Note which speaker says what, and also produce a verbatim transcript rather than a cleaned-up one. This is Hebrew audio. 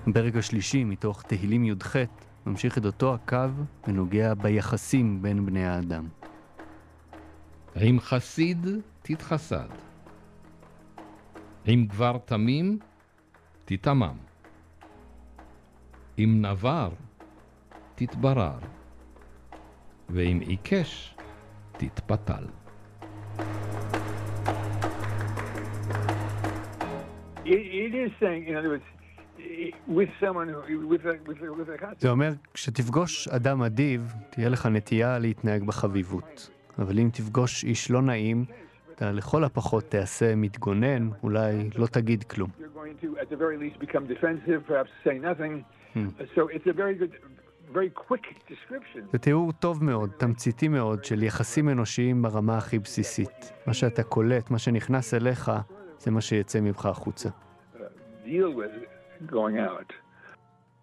Speaker 1: הפרק השלישי מתוך תהילים י"ח ממשיך את אותו הקו ונוגע ביחסים בין בני האדם.
Speaker 2: עם חסיד תתחסד, עם גבר תמים תתמם, עם נבר תתברר, ועם עיקש תתפתל.
Speaker 3: It is saying, in other words, with someone who, with a, with a, with a concept.
Speaker 1: זה אומר, כשתפגוש אדם אדיב, תהיה לך נטייה להתנהג בחביבות. אבל אם תפגוש איש לא נעים, אתה לכל הפחות תעשה מתגונן, אולי לא תגיד כלום.
Speaker 3: You're going to, at the very least, become defensive, perhaps say nothing.
Speaker 1: Hmm.
Speaker 3: So it's a very good, very quick description.
Speaker 1: זה תיאור טוב מאוד, תמציתי מאוד, של יחסים אנושיים ברמה הכי בסיסית. מה שאתה קולט, מה שנכנס אליך, זה מה שיצא ממך החוצה.
Speaker 3: Uh, deal with going out.